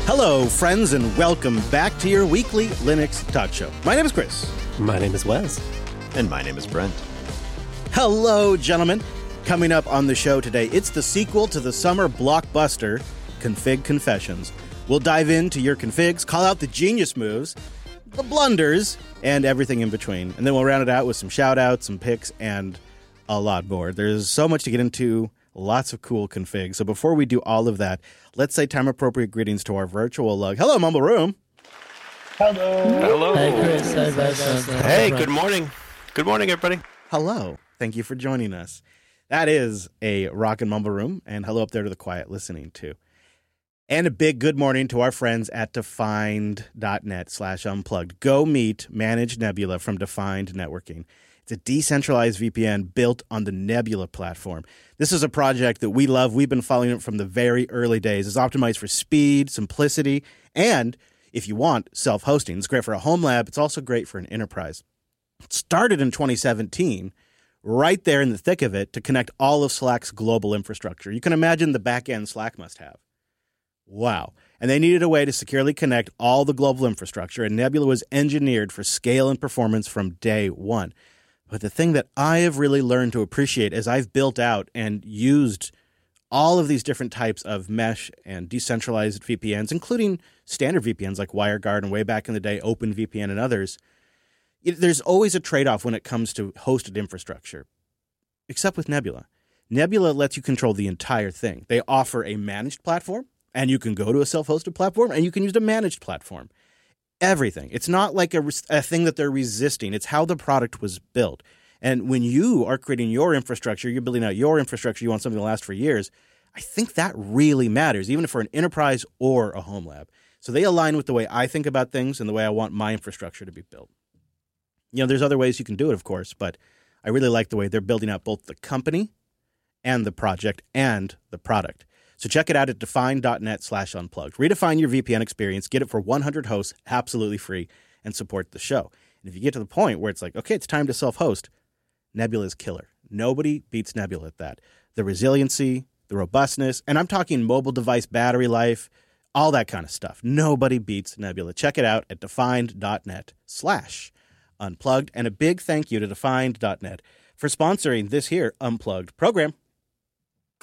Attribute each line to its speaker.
Speaker 1: Hello, friends, and welcome back to your weekly Linux talk show. My name is Chris.
Speaker 2: My name is Wes.
Speaker 3: And my name is Brent.
Speaker 1: Hello, gentlemen. Coming up on the show today, it's the sequel to the summer blockbuster, Config Confessions. We'll dive into your configs, call out the genius moves, the blunders, and everything in between. And then we'll round it out with some shout-outs, some picks, and a lot more. There's so much to get into. Lots of cool configs. So before we do all of that, let's say time-appropriate greetings to our virtual lug. Hello, Mumble Room.
Speaker 4: Hello.
Speaker 2: Hey, Chris. Hey, Wes.
Speaker 4: Hey, good morning. Good morning, everybody.
Speaker 1: Hello. Thank you for joining us. That is a Rockin' Mumble Room, and hello up there to the quiet listening, too. And a big good morning to our friends at defined.net/unplugged. Go meet Managed Nebula from Defined Networking. It's a decentralized VPN built on the Nebula platform. This is a project that we love. We've been following it from the very early days. It's optimized for speed, simplicity, and if you want, self-hosting. It's great for a home lab. It's also great for an enterprise. It started in 2017, right there in the thick of it, to connect all of Slack's global infrastructure. You can imagine the back end Slack must have. Wow. And they needed a way to securely connect all the global infrastructure, and Nebula was engineered for scale and performance from day one. But the thing that I have really learned to appreciate as I've built out and used all of these different types of mesh and decentralized VPNs, including standard VPNs like WireGuard and way back in the day, OpenVPN and others, there's always a trade-off when it comes to hosted infrastructure, except with Nebula. Nebula lets you control the entire thing. They offer a managed platform, and you can go to a self-hosted platform, and you can use a managed platform. Everything. It's not like a thing that they're resisting. It's how the product was built. And when you are creating your infrastructure, you're building out your infrastructure, you want something to last for years, I think that really matters, even for an enterprise or a home lab. So they align with the way I think about things and the way I want my infrastructure to be built. You know, there's other ways you can do it, of course, but I really like the way they're building out both the company and the project and the product. So check it out at define.net/unplugged. Redefine your VPN experience, get it for 100 hosts, absolutely free, and support the show. And if you get to the point where it's like, okay, it's time to self-host, Nebula is killer. Nobody beats Nebula at that. The resiliency, the robustness, and I'm talking mobile device battery life, all that kind of stuff. Nobody beats Nebula. Check it out at defined.net/unplugged. And a big thank you to defined.net for sponsoring this here Unplugged program.